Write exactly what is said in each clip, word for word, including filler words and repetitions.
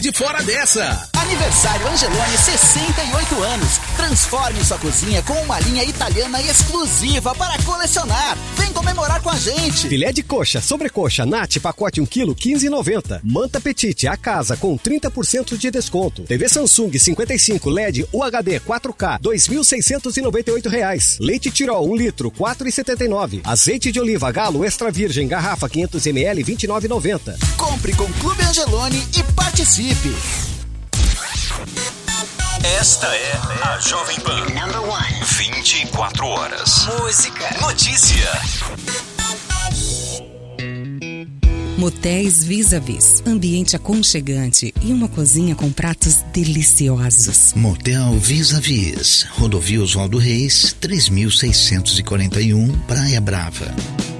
de fora dessa. Aniversário Angeloni, sessenta e oito anos. Transforme sua cozinha com uma linha italiana exclusiva para colecionar. Vem comemorar com a gente. Filé de coxa, sobrecoxa, Nat, pacote um quilo, quinze reais e noventa centavos. Manta Petite, a casa, com trinta por cento de desconto. T V Samsung cinquenta e cinco L E D U H D quatro K, dois mil seiscentos e noventa e oito reais. Leite Tirol, um litro, quatro reais e setenta e nove centavos. Azeite de oliva Galo Extra Virgem, garrafa quinhentos mililitros, vinte e nove reais e noventa centavos. Compre com Clube Angeloni e participe. Esta é a Jovem Pan. Number one. vinte e quatro horas. Música. Notícia. Motéis Vis-a-Vis. Ambiente aconchegante e uma cozinha com pratos deliciosos. Motel Vis-a-Vis. Rodovia Oswaldo Reis, três mil seiscentos e quarenta e um, Praia Brava.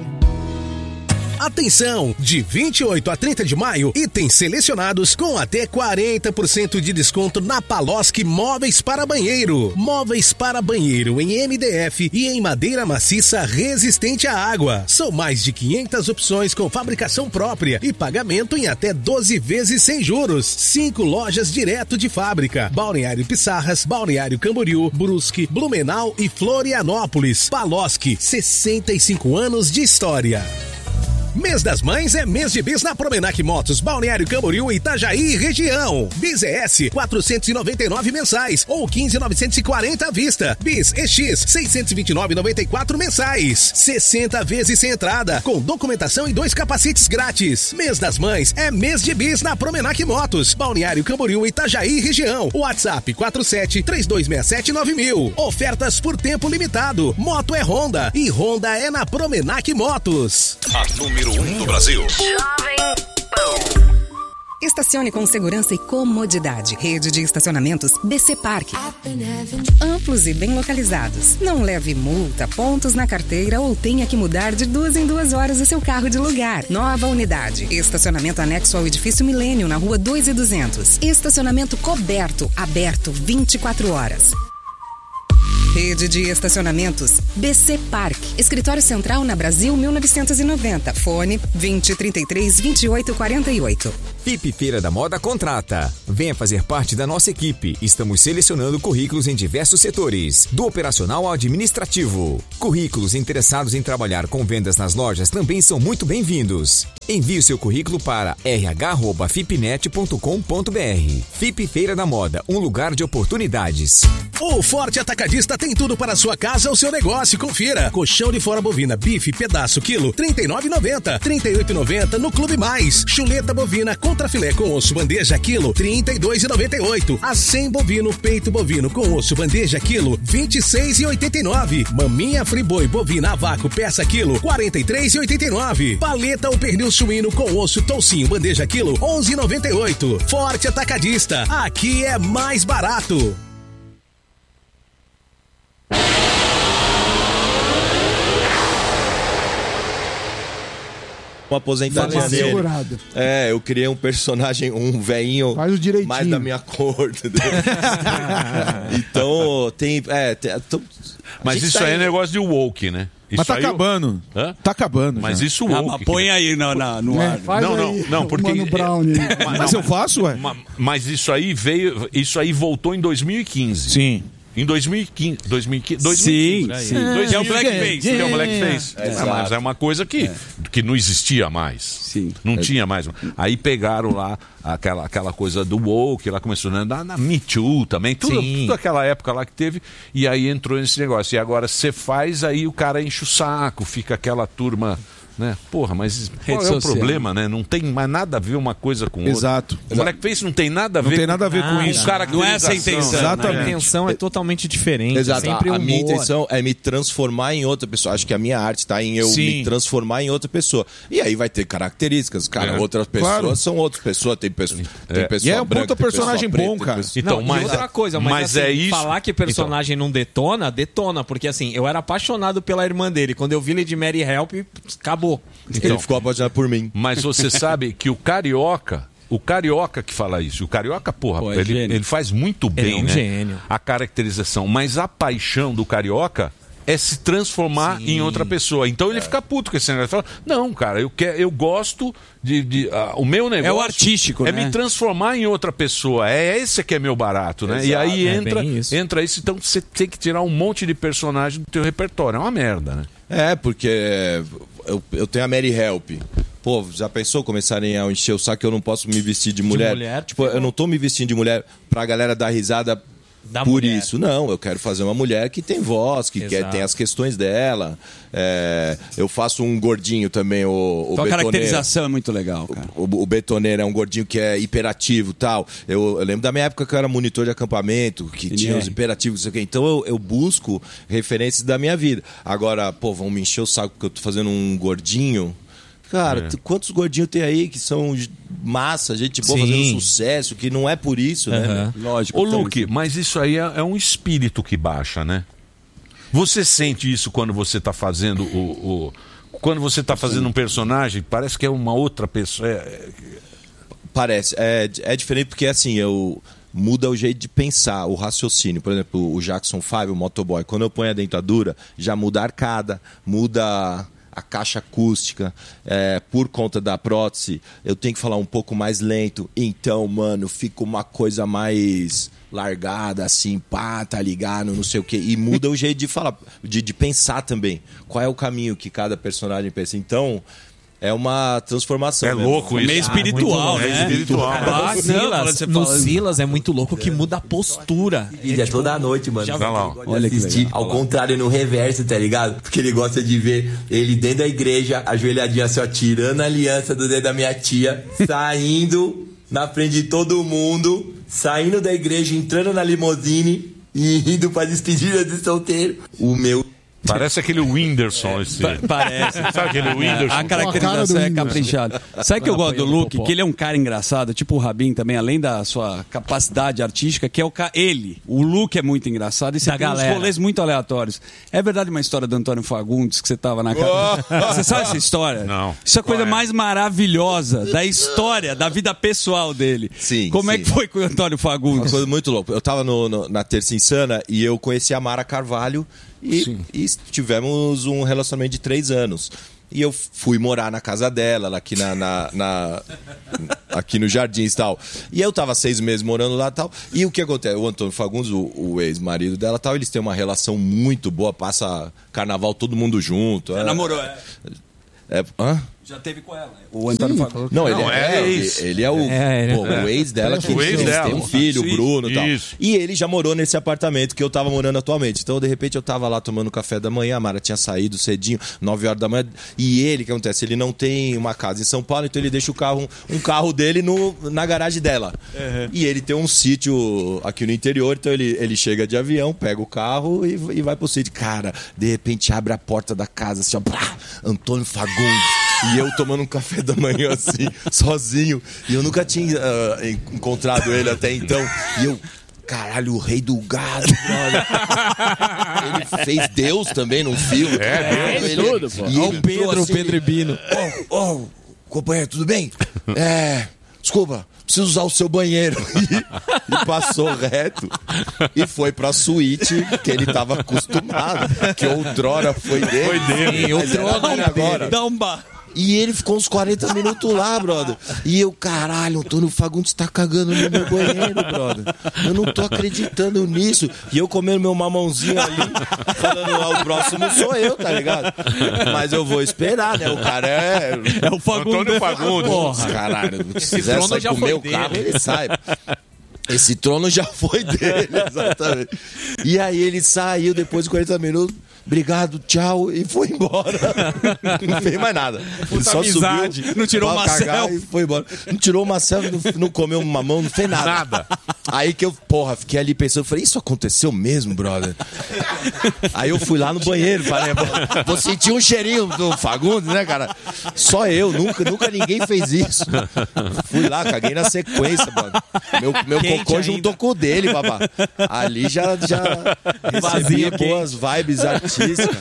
Atenção! De vinte e oito a trinta de maio, itens selecionados com até quarenta por cento de desconto na Paloski Móveis para Banheiro. Móveis para banheiro em M D F e em madeira maciça resistente à água. São mais de quinhentas opções com fabricação própria e pagamento em até doze vezes sem juros. Cinco lojas direto de fábrica: Balneário Pissarras, Balneário Camboriú, Brusque, Blumenau e Florianópolis. Paloski, sessenta e cinco anos de história. Mês das Mães é mês de bis na Promenac Motos, Balneário Camboriú, Itajaí e região. Bis E S, quatrocentos e noventa e nove mensais ou quinze mil novecentos e quarenta à vista. Bis E X, seiscentos e vinte e nove reais e noventa e quatro mensais. sessenta vezes sem entrada, com documentação e dois capacetes grátis. Mês das Mães é mês de bis na Promenac Motos, Balneário Camboriú, Itajaí e região. WhatsApp quatro sete três dois seis sete nove mil. Ofertas por tempo limitado. Moto é Honda e Honda é na Promenac Motos. A número um do Brasil. Jovem Pan. Estacione com segurança e comodidade. Rede de estacionamentos B C Parque. Amplos e bem localizados. Não leve multa, pontos na carteira ou tenha que mudar de duas em duas horas o seu carro de lugar. Nova unidade. Estacionamento anexo ao edifício Milênio, na rua dois e duzentos. Estacionamento coberto, aberto vinte e quatro horas. Rede de estacionamentos B C Parque. Escritório Central na Brasil mil novecentos e noventa. Fone vinte, trinta e três, vinte e oito, quarenta e oito. F I P Feira da Moda contrata. Venha fazer parte da nossa equipe. Estamos selecionando currículos em diversos setores, do operacional ao administrativo. Currículos interessados em trabalhar com vendas nas lojas também são muito bem-vindos. Envie o seu currículo para r h arroba fipnet ponto com ponto b r. F I P Feira da Moda, um lugar de oportunidades. O Forte Atacadista tem tudo para a sua casa ou seu negócio. Confira. Colchão de fora bovina, bife, pedaço, quilo, trinta e nove reais e noventa centavos. trinta e oito reais e noventa centavos no Clube Mais. Chuleta bovina contra filé com osso bandeja, quilo, trinta e dois reais e noventa e oito centavos. Acém bovino, peito bovino com osso bandeja, quilo, vinte e seis reais e oitenta e nove centavos. Maminha friboi bovina a vácuo, peça, quilo, quarenta e três reais e oitenta e nove centavos. Paleta ou pernil suíno com osso toucinho, bandeja, quilo, onze reais e noventa e oito centavos. Forte Atacadista. Aqui é mais barato. Uma aposentadoria dele. É, eu criei um personagem, um velhinho mais da minha cor, entendeu? Então, tem... É, tem tô, mas isso tá aí é negócio de woke, né? Isso mas tá acabando. Eu... Hã? Tá acabando. Mas já. isso woke. Ah, põe aí no, na, no é, ar. Não, não, aí, não, porque... Mano Brown, né? Mas, mas eu faço, ué. Mas isso aí veio... Isso aí voltou em dois mil e quinze. Sim. Em dois mil e quinze. dois mil e quinze, dois mil e quinze sim, sim. É, que é o Blackface. Que é o Blackface. É, é, mas é uma coisa que, é. que não existia mais. Sim. Não é. tinha mais. Aí pegaram lá aquela, aquela coisa do woke, lá começou na, na Me Too também, tudo, tudo aquela época lá que teve, e aí entrou nesse negócio. E agora você faz, aí o cara enche o saco, fica aquela turma... Né? Porra, mas qual é o problema, né? Não tem mais nada a ver uma coisa com outra. Exato. O Blackface não tem nada a ver, não tem nada a ver com, com isso. Não é essa a intenção. Exatamente. A intenção é totalmente diferente. Exato. Sempre a, a humor. minha intenção é me transformar em outra pessoa. Acho que a minha arte está em eu Sim. me transformar em outra pessoa. E aí vai ter características, cara. É. Outras pessoas claro. são outras pessoas. Tem pessoa, é. tem pessoa e é um branca, puta personagem preta, bom, cara. Pessoa... Então, não, mas outra coisa, mas, mas assim, é isso. Falar que personagem então. não detona, detona. Porque assim, eu era apaixonado pela irmã dele. Quando eu vi Lady Mary Help, acabou. Então, ele ficou apaixonado por mim. Mas você sabe que o carioca, o carioca que fala isso, o carioca, porra, Pô, é ele, ele faz muito bem, ele é um né? Gênio. A caracterização. Mas a paixão do carioca é se transformar Sim. em outra pessoa. Então ele é. fica puto com esse negócio. Ele fala, não, cara, eu, quero, eu gosto de... de uh, o meu negócio... É o artístico, É né? me transformar em outra pessoa. É esse que é meu barato, né? Exato, e aí é entra isso. entra isso. Então você tem que tirar um monte de personagem do teu repertório. É uma merda, né? É, porque eu, eu tenho a Mary Help. Pô, já pensou começarem a encher o saco que eu não posso me vestir de mulher? De mulher tipo, eu não tô me vestindo de mulher pra galera dar risada... Da por mulher. Isso, não, eu quero fazer uma mulher que tem voz, que quer, tem as questões dela. É, eu faço um gordinho também, o, o Então a caracterização é muito legal, cara. O, o, o betoneiro é um gordinho que é hiperativo e tal. Eu, eu lembro da minha época que eu era monitor de acampamento, que Sim, tinha é. os hiperativos, não sei o quê. Então eu, eu busco referências da minha vida. Agora, pô, vão me encher o saco porque eu tô fazendo um gordinho... Cara, é. quantos gordinhos tem aí que são massa, gente boa, Sim. fazendo sucesso, que não é por isso, uhum. né? Lógico. Ô, Luke, mas isso aí é, é um espírito que baixa, né? Você sente isso quando você está fazendo o, o... Quando você está fazendo um personagem, parece que é uma outra pessoa. É... Parece. É, é diferente porque, assim, eu... muda o jeito de pensar, o raciocínio. Por exemplo, o Jackson cinco, o motoboy, quando eu ponho a dentadura, já muda a arcada, muda... a caixa acústica, é, por conta da prótese, eu tenho que falar um pouco mais lento. Então, mano, fica uma coisa mais largada, assim, pá, tá ligado, não sei o quê. E muda o jeito de falar, de, de pensar também. Qual é o caminho que cada personagem pensa. Então... é uma transformação. É louco isso. Meio espiritual, ah, né? É espiritual. Ah, no Silas, no Silas é muito louco que muda a postura. E é toda noite, mano. Já lá. Olha que assistir ao contrário no reverso, tá ligado? Porque ele gosta de ver ele dentro da igreja, ajoelhadinho assim, ó, tirando a aliança do dedo da minha tia, saindo na frente de todo mundo, saindo da igreja, entrando na limusine e indo pra despedida de solteiro. O meu... Parece aquele Whindersson esse. Parece. Sabe aquele Whindersson? A caracterização é caprichada. Sabe que eu gosto do Luke? Que ele é um cara engraçado, tipo o Rabin também, além da sua capacidade artística, que é o ca... ele. O Luke é muito engraçado e você da tem galera. uns rolês muito aleatórios. É verdade uma história do Antônio Fagundes que você tava na casa. Oh! Você sabe essa história? Não. Isso é a coisa é? mais maravilhosa da história, da vida pessoal dele. Sim. Como sim. é que foi com o Antônio Fagundes? Uma coisa muito louca. Eu tava no, no, na Terça Insana e eu conheci a Mara Carvalho. E, e tivemos um relacionamento de três anos. E eu fui morar na casa dela, aqui, na, na, na, aqui no Jardins e tal. E eu tava seis meses morando lá e tal. E o que acontece? O Antônio Fagundes, o, o ex-marido dela tal, eles têm uma relação muito boa. Passa carnaval todo mundo junto. Você é, namorou, é? É, hã? Já teve com ela. O Antônio Fagundes. Não, ele Não, é, é ele, ex. ele é o, É, pô, é. o ex dela, que O ex eles dela. têm um filho, o Isso, Bruno e tal. isso. E ele já morou nesse apartamento que eu tava morando atualmente. Então, de repente, eu tava lá tomando café da manhã, a Mara tinha saído cedinho, nove horas da manhã. E ele, o que acontece? Ele não tem uma casa em São Paulo, então ele deixa o carro, um carro dele no, na garagem dela. Uhum. E ele tem um sítio aqui no interior, então ele, ele chega de avião, pega o carro e, e vai pro sítio. Cara, de repente abre a porta da casa, assim, ó, blá, Antônio Fagundes. E eu tomando um café da manhã assim, sozinho. E eu nunca tinha uh, encontrado ele até então. E eu, caralho, o rei do gado, brother. Ele fez Deus também num filme. É, Deus. Ele, tudo, pô. E Olha ele o Pedro, assim, o Pedro Ibino. Ô, oh, oh, companheiro, tudo bem? É, desculpa, preciso usar o seu banheiro. E, e passou reto. E foi pra suíte que ele tava acostumado. Que outrora foi dele. Foi dele. Sim, outrora agora. Dá um bar. E ele ficou uns quarenta minutos lá, brother. E eu, caralho, o Antônio Fagundes tá cagando no meu banheiro, brother. Eu não tô acreditando nisso. E eu comendo meu mamãozinho ali, falando, ah, o próximo sou eu, tá ligado? Mas eu vou esperar, né? O cara é... É o Fagundes. Antônio Fagundes. Porra, caralho. Se quiser sair com o meu dele. carro, ele sai. Esse trono já foi dele, exatamente. E aí ele saiu depois de quarenta minutos. Obrigado, tchau, e foi embora. Não fez mais nada. Ele só amizade. subiu, Não tirou uma selfie. E foi embora. Não tirou uma selfie, não, não comeu uma mão, não fez nada. Nada. Aí que eu, porra, fiquei ali pensando, falei, isso aconteceu mesmo, brother? Aí eu fui lá no banheiro, falei, vou sentir um cheirinho do Fagundes, né, cara? Só eu, nunca, nunca ninguém fez isso. Fui lá, caguei na sequência, brother. Meu, meu cocô juntou com o dele, babá. Ali já, já recebia boas vibes artísticas.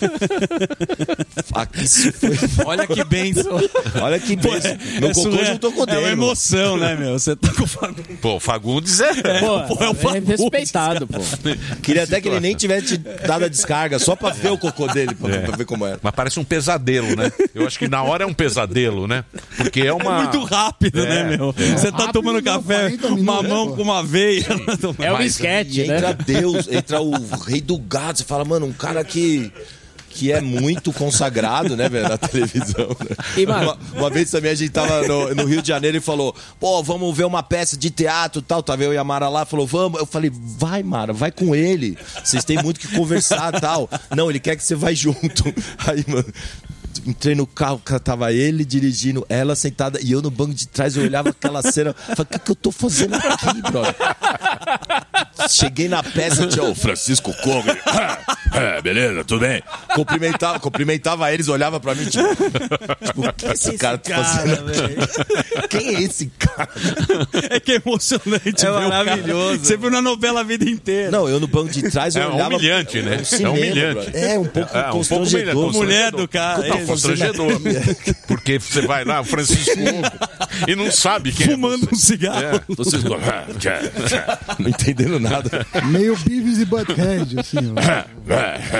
Aqui se foi... Olha que benção. Olha que benção. Meu cocô é, juntou com o dele. É uma emoção, né, meu? Você tá com o Fagundes. Pô, Fagundes é, É, pô, pô, é, o é respeitado, pô. Queria até que ele nem tivesse dado a descarga, só pra ver o cocô dele, pra, É. pra ver como era. Mas parece um pesadelo, né? Eu acho que na hora é um pesadelo, né? Porque é uma... É muito rápido, É, né, meu? é. Você tá Rápido, tomando não, café, quarenta minutos, uma né, mão pô? com uma veia. É um Mas esquete, aí né? entra Deus, entra o rei do gado. Você fala, mano, um cara que... que é muito consagrado, né, velho, na televisão. Né? E, mano... uma, uma vez também a gente tava no, no Rio de Janeiro e falou, pô, vamos ver uma peça de teatro e tal. Tava eu e a Mara lá, falou, vamos. Eu falei, vai, Mara, vai com ele. Vocês têm muito que conversar e tal. Não, ele quer que você vai junto. Aí, mano... Entrei no carro, tava ele dirigindo, ela sentada e eu no banco de trás. Eu olhava aquela cena, falei, o que, que eu tô fazendo aqui, brother? Cheguei na peça, tinha o Francisco Cobre. É, beleza, tudo bem. Cumprimentava, cumprimentava eles, olhava pra mim, tipo, tipo o que esse cara tá fazendo aqui? Quem é esse cara? É que é emocionante, É ver o cara. maravilhoso. Você viu na novela a vida inteira. Não, eu no banco de trás, eu É olhava... humilhante, né? um cinema, É humilhante. brother. É, um pouco É, um pouco constrangedor. humilhante, Mulher do cara. Não, é. constrangedor. Porque você vai lá, o Francisco e não sabe quem Fumando é um cigarro. É, você... Não entendendo nada. Meio Beavis e Butthead, assim, ó.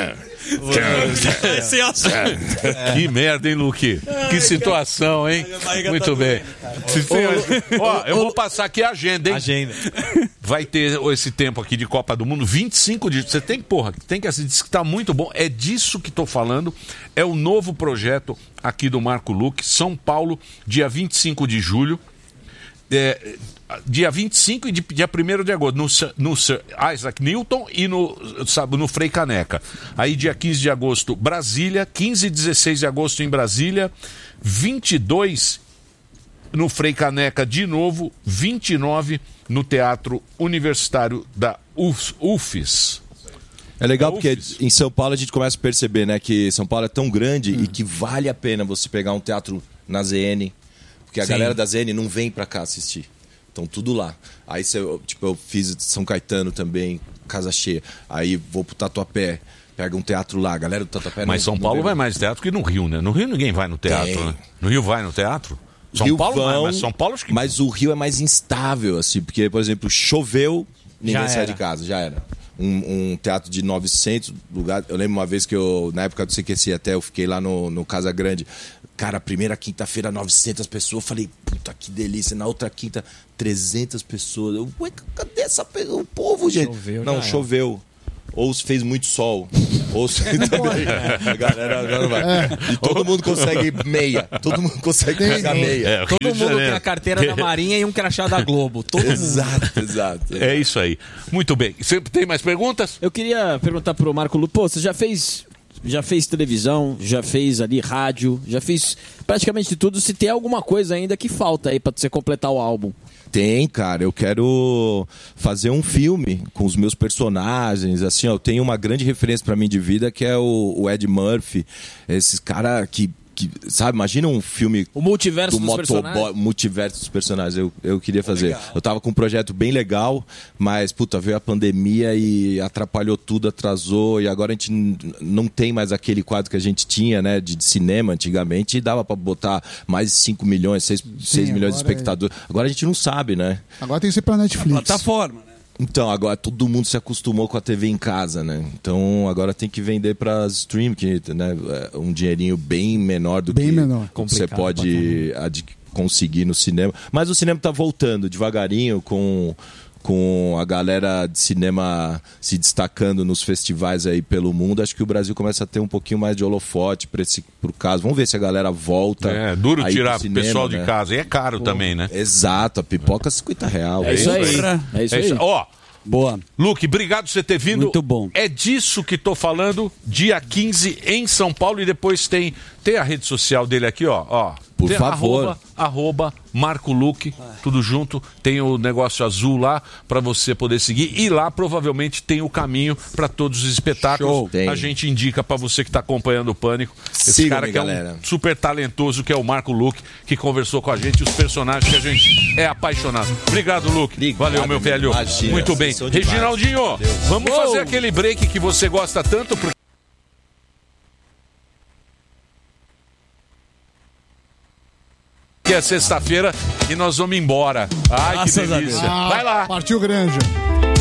Esse é o- Que merda, hein, Luque? Que situação, hein? Muito bem. Se tem- Ó, eu vou passar aqui a agenda, hein? Agenda. Vai ter esse tempo aqui de Copa do Mundo, vinte e cinco de... Você tem que, porra, tem que assistir, diz que tá muito bom. É disso que tô falando. É o novo projeto aqui do Marco Luque, São Paulo, dia vinte e cinco de julho. É, dia vinte e cinco e de, dia primeiro de agosto, no, no Sir Isaac Newton e no, sabe, no Frei Caneca. Aí dia quinze de agosto, Brasília, quinze e dezesseis de agosto em Brasília, vinte e dois no Frei Caneca de novo, vinte e nove no Teatro Universitário da U F S. É legal porque em São Paulo a gente começa a perceber, né, que São Paulo é tão grande e que vale a pena você pegar um teatro na Z N, porque a Sim. galera da Z N não vem pra cá assistir. Então tudo lá. Aí você, tipo, eu fiz São Caetano também, casa cheia. Aí vou pro Tatuapé, pega um teatro lá, a galera do Tatuapé Mas não, São não Paulo vem. vai mais teatro que no Rio, né? No Rio ninguém vai no teatro, Tem. né? No Rio vai no teatro? São Rio Paulo vai, vão, mas São Paulo acho que... Mas o Rio é mais instável, assim, porque, por exemplo, choveu, ninguém Já sai era. de casa, já era. Um, um teatro de novecentos lugares. Eu lembro uma vez que eu, na época do C Q C até, eu fiquei lá no, no Casa Grande. Cara, a primeira quinta-feira, novecentas pessoas. Eu falei, puta, que delícia. Na outra quinta, trezentas pessoas. Eu, ué, cadê essa, pe- o povo, gente? Choveu, não, já choveu. Ou se fez muito sol. Ou se também. A galera já não vai. E todo mundo consegue meia. Todo mundo consegue pegar meia. É, Rio Todo de mundo tem Janeiro. a carteira da Marinha e um crachá da Globo. Todo mundo. Exato, exato. É isso aí. Muito bem. Você tem mais perguntas? Eu queria perguntar pro Marco Lu, pô, você já fez, já fez televisão, já fez ali rádio, já fez praticamente tudo. Se tem alguma coisa ainda que falta aí pra você completar o álbum? Tem, cara. Eu quero fazer um filme com os meus personagens. Assim, ó, eu tenho uma grande referência pra mim de vida que é o, o Ed Murphy. Esses cara que, que, sabe, imagina um filme... O multiverso do dos motoboy, personagens. multiverso dos personagens. Eu, eu queria fazer. Eu tava com um projeto bem legal, mas, puta, veio a pandemia e atrapalhou tudo, atrasou. E agora a gente n- não tem mais aquele quadro que a gente tinha, né, de, de cinema antigamente. E dava pra botar mais de cinco milhões, seis milhões de agora espectadores. Agora a gente não sabe, né? Agora tem que ser pra Netflix. Plataforma, né? Então, agora todo mundo se acostumou com a T V em casa, né? Então, agora tem que vender para stream, que né, é um dinheirinho bem menor do Bem que menor. você pode ad- conseguir no cinema. Mas o cinema tá voltando devagarinho com... com a galera de cinema se destacando nos festivais aí pelo mundo. Acho que o Brasil começa a ter um pouquinho mais de holofote para esse pro caso. Vamos ver se a galera volta. É, duro aí tirar pro o cinema, pessoal né? de casa. E é caro Pô, também, né? Exato, a pipoca cinquenta reais. É isso aí. É isso aí. Ó, Boa. Luque, obrigado por você ter vindo. Muito bom. É disso que tô falando, dia quinze em São Paulo. E depois tem, tem a rede social dele aqui, ó. ó. Por Tem favor. Arroba, arroba Marco Luque, tudo junto. Tem o negócio azul lá para você poder seguir. E lá provavelmente tem o caminho para todos os espetáculos. Show. Tem. A gente indica para você que tá acompanhando o Pânico. Esse Sigam-me, cara que é galera. um super talentoso, que é o Marco Luque, que conversou com a gente, os personagens que a gente é apaixonado. Obrigado, Luque. Obrigado, Valeu, meu velho. imagina, Muito bem. vocês são demais. Reginaldinho, vamos Uou. fazer aquele break que você gosta tanto, porque que porque é sexta-feira e nós vamos embora. Ai, Graças que delícia. Ah, Vai lá. Partiu granja.